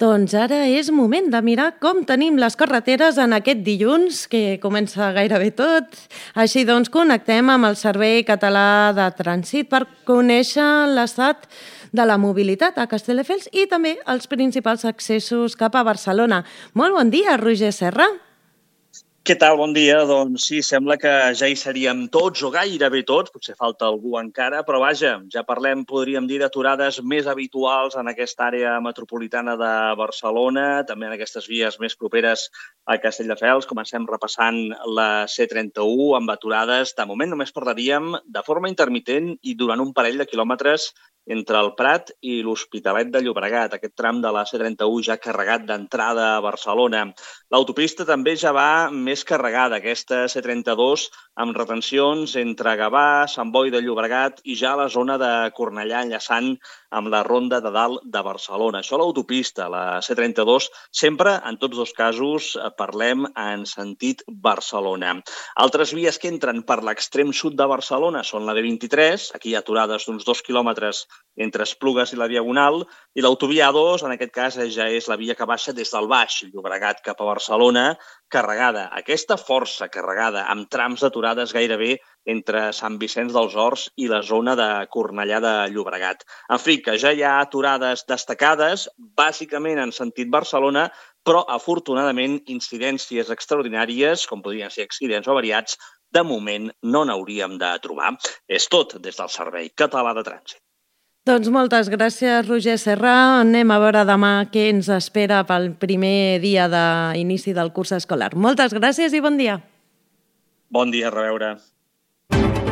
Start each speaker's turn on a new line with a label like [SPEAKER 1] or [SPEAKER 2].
[SPEAKER 1] Doncs ara és moment de mirar com tenim les carreteres en aquest dilluns, que comença gairebé tot. Així doncs, connectem amb el Servei Català de Trànsit per conèixer l'estat de la mobilitat a Castelldefels i també els principals accessos cap a Barcelona. Molt bon dia, Roger Serra.
[SPEAKER 2] Què tal? Bon dia. Doncs sí, sembla que ja hi seríem tots o gairebé tots, potser falta algú encara, però vaja, ja parlem, podríem dir, d'aturades més habituals en aquesta àrea metropolitana de Barcelona, també en aquestes vies més properes a Castelldefels. Comencem repassant la C31 amb aturades. De moment només parlaríem de forma intermitent i durant un parell de quilòmetres entre el Prat i l'Hospitalet de Llobregat. Aquest tram de la C31 ja carregat d'entrada a Barcelona. L'autopista també ja va més carregada, aquesta C32, amb retencions entre Gavà, Sant Boi de Llobregat i ja la zona de Cornellà, enllaçant amb la Ronda de Dalt de Barcelona. Això l'autopista, la C32, sempre, en tots dos casos, parlem en sentit Barcelona. Altres vies que entren per l'extrem sud de Barcelona són la B23, aquí hi ha aturades d'uns 2 quilòmetres entre Esplugues i la Diagonal, i l'autovia A2, en aquest cas, ja és la via que baixa des del Baix Llobregat cap a Barcelona, carregada. Aquesta força carregada, amb trams d'aturades gairebé entre Sant Vicenç dels Horts i la zona de Cornellà de Llobregat. En fi, que ja hi ha aturades destacades, bàsicament en sentit Barcelona, però, afortunadament, incidències extraordinàries, com podrien ser accidents o avariats, de moment no n'hauríem de trobar. És tot des del Servei Català de Trànsit.
[SPEAKER 1] Doncs moltes gràcies, Roger Serra. Anem a veure demà què ens espera pel primer dia d'inici del curs escolar. Moltes gràcies i bon dia.
[SPEAKER 2] Bon dia, a reveure.